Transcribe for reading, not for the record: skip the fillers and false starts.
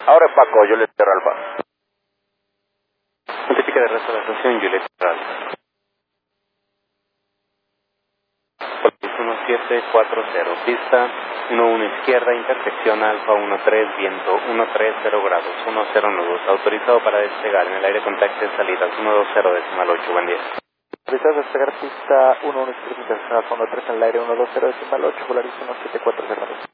Ahora Paco, Juliet Alfa. Notifica de resto de la estación, Juliet Alfa. 1740, pista 11 izquierda, intersección Alfa 13, viento 130 grados, 10 nudos, autorizado para despegar en el aire con taxi de salidas 120,8, buen día. Autorizado a despegar pista 11 izquierda, intersección Alfa 13 en el aire 120,8, Volaris 1740.